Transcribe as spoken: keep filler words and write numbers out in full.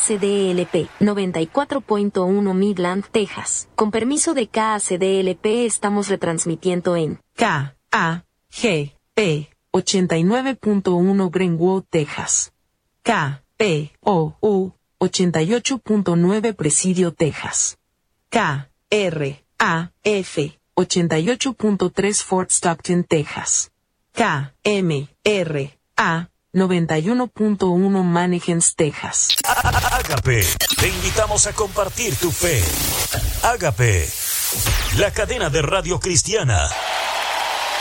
C D L P, noventa y cuatro punto uno Midland, Texas. Con permiso de K A C D L P estamos retransmitiendo en K A G P ochenta y nueve punto uno Greenwood, Texas. K P O U ochenta y ocho punto nueve Presidio, Texas. K R A F ochenta y ocho punto tres Fort Stockton, Texas. K M R A noventa y uno punto uno Mannequins, Texas. Ágape, te invitamos a compartir tu fe. Ágape, la cadena de radio cristiana